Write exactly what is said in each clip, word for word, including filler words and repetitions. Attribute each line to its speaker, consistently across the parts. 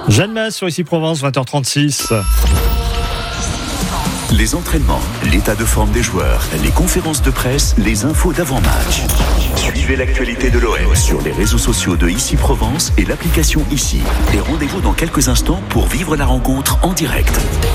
Speaker 1: Jeanne Masse sur Ici Provence, vingt heures trente-six.
Speaker 2: Les entraînements, l'état de forme des joueurs, les conférences de presse, les infos d'avant-match. Suivez l'actualité de l'O M sur les réseaux sociaux de Ici Provence et l'application Ici. Et rendez-vous dans quelques instants pour vivre la rencontre en direct.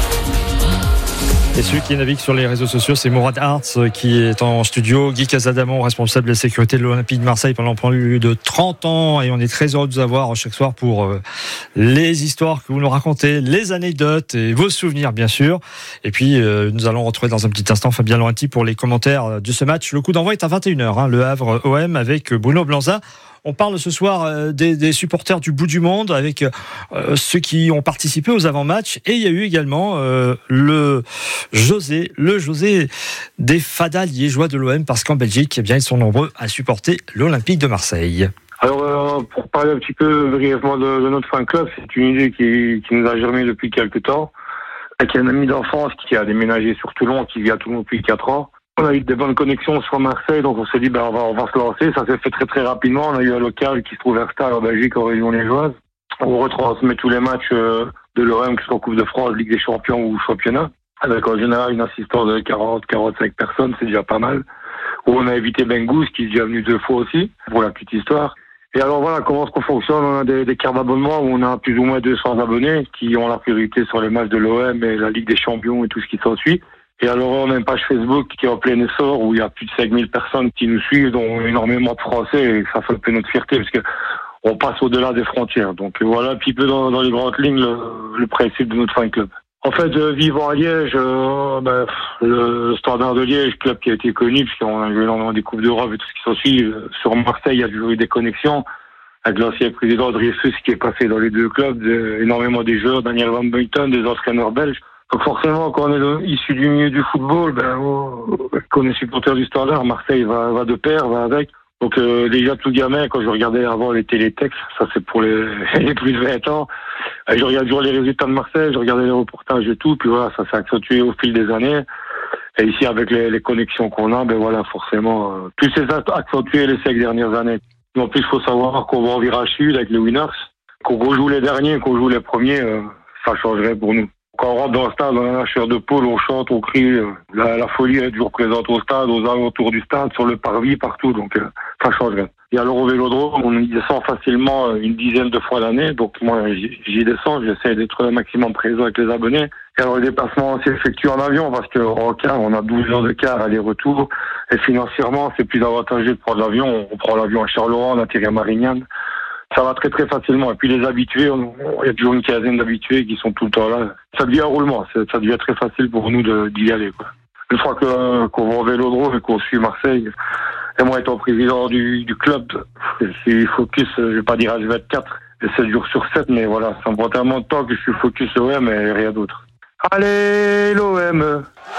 Speaker 1: Et celui qui navigue sur les réseaux sociaux, c'est Mourad Hartz qui est en studio. Guy Casadamon, responsable de la sécurité de l'Olympique de Marseille pendant plus de trente ans. Et on est très heureux de vous avoir chaque soir pour euh, les histoires que vous nous racontez, les anecdotes et vos souvenirs, bien sûr. Et puis, euh, nous allons retrouver dans un petit instant Fabien Laurenti pour les commentaires de ce match. Le coup d'envoi est à vingt et une heures, hein, Le Havre O M avec Bruno Blanza. On parle ce soir euh, des, des supporters du bout du monde avec euh, ceux qui ont participé aux avant-matchs. Et il y a eu également euh, le José, le José des Fada liégeois de l'O M, parce qu'en Belgique, eh bien, ils sont nombreux à supporter l'Olympique de Marseille.
Speaker 3: Alors, euh, pour parler un petit peu brièvement de, de notre fan club, c'est une idée qui, qui nous a germé depuis quelques temps. Avec un ami d'enfance qui a déménagé sur Toulon, qui vit à Toulon depuis quatre ans. On a eu des bonnes connexions sur Marseille, donc on s'est dit ben on va on va se lancer. Ça s'est fait très très rapidement. On a eu un local qui se trouve à Stade en Belgique, en région liégeoise. On retransmet tous les matchs de l'O M, que ce soit Coupe de France, Ligue des Champions ou Championnat, avec en général une assistance de quarante à quarante-cinq personnes, c'est déjà pas mal. Où on a invité Bengous, qui est déjà venu deux fois aussi, pour la petite histoire. Et alors voilà comment on fonctionne. On a des, des cartes d'abonnement où on a plus ou moins deux cents abonnés qui ont la priorité sur les matchs de l'O M et la Ligue des Champions et tout ce qui s'ensuit. Et alors, on a une page Facebook qui est en plein essor, où il y a plus de cinq mille personnes qui nous suivent, dont énormément de Français, et ça fait un peu notre fierté, parce que on passe au-delà des frontières. Donc voilà un petit peu dans, dans les grandes lignes le, le principe de notre fan club. En fait, euh, vivant à Liège, euh, ben, le Standard de Liège, club qui a été connu, puisqu'on a eu énormément des Coupes d'Europe et tout ce qui s'ensuit. Euh, sur Marseille, il y a toujours eu des connexions avec l'ancien président Dreyfus qui est passé dans les deux clubs, de, énormément des joueurs, Daniel Van Buyten, des entraîneurs belges. Donc forcément, quand on est issu du milieu du football, ben, qu'on est supporter du Standard, Marseille va, va de pair, va avec. Donc euh, déjà tout gamin, quand je regardais avant les télétextes, ça c'est pour les, les plus de vingt ans, je regardais toujours les résultats de Marseille, je regardais les reportages et tout, puis voilà, ça s'est accentué au fil des années. Et ici, avec les, les connexions qu'on a, ben voilà, forcément, euh, tout s'est accentué les cinq dernières années. Et en plus, il faut savoir qu'on va en virage sud avec les Winners, qu'on rejoue les derniers, qu'on joue les premiers, euh, ça changerait pour nous. Quand on rentre dans le stade, on a la chair de poule, on chante, on crie. La, la folie est toujours présente au stade, aux alentours du stade, sur le parvis, partout. Donc, euh, ça changerait. Et alors, au Vélodrome, on y descend facilement une dizaine de fois l'année. Donc, moi, j'y descends. J'essaie d'être un maximum présent avec les abonnés. Et alors, le déplacement s'effectue en avion parce qu'en car, on a douze heures de car aller-retour. Et financièrement, c'est plus avantageux de prendre l'avion. On prend l'avion à Charleroi, on atterrit à Marignane. Ça va très très facilement. Et puis les habitués, il y a toujours une quinzaine d'habitués qui sont tout le temps là. Ça devient un roulement. Ça devient très facile pour nous de, d'y aller, quoi. Une fois que, qu'on va au Vélodrome et qu'on suit Marseille, et moi étant président du, du club, je suis focus, je vais pas dire H vingt-quatre, sept jours sur sept, mais voilà, ça me prend tellement de temps que je suis focus O M et rien d'autre. Allez, l'O M!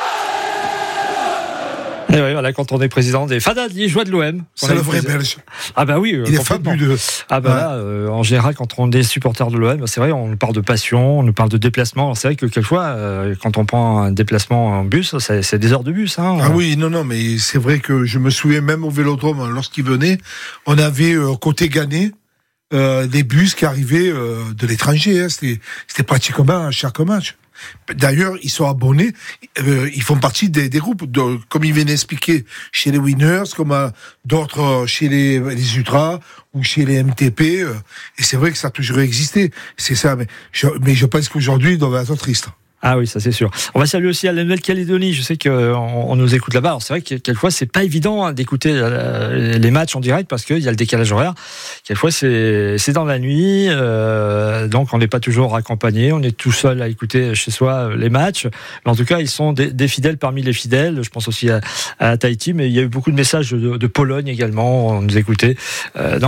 Speaker 1: Et oui, voilà, quand on est président des Fada liégeois de l'O M.
Speaker 4: C'est le vrai Belge.
Speaker 1: Ah bah oui,
Speaker 4: il est fabuleux.
Speaker 1: Ah bah
Speaker 4: ouais.
Speaker 1: là, euh, en général, quand on est supporter de l'O M, c'est vrai, on nous parle de passion, on nous parle de déplacement. Alors, c'est vrai que quelquefois, euh, quand on prend un déplacement en bus, c'est, c'est des heures de bus. Hein.
Speaker 4: Ah oui, non, non, mais c'est vrai que je me souviens même au Vélodrome, lorsqu'il venait, on avait euh, côté Gannet euh, des bus qui arrivaient euh, de l'étranger. Hein. C'était, c'était pratiquement à chaque match. D'ailleurs, ils sont abonnés, euh, ils font partie des, des groupes, de, comme il vient d'expliquer, chez les Winners, comme à d'autres euh, chez les, les Ultras ou chez les M T P. Euh, et c'est vrai que ça a toujours existé. C'est ça, mais je, mais je pense qu'aujourd'hui, ils doivent être tristes.
Speaker 1: Ah oui, ça c'est sûr. On va saluer aussi à la Nouvelle-Calédonie. Je sais qu'on on nous écoute là-bas. Alors c'est vrai que quelquefois c'est pas évident hein, d'écouter euh, les matchs en direct parce qu'il y a le décalage horaire. Quelquefois c'est c'est dans la nuit, euh, donc on n'est pas toujours accompagné. On est tout seul à écouter chez soi les matchs. Mais en tout cas, ils sont des, des fidèles parmi les fidèles. Je pense aussi à, à Tahiti, mais il y a eu beaucoup de messages de, de Pologne également. On nous écoutait. Euh,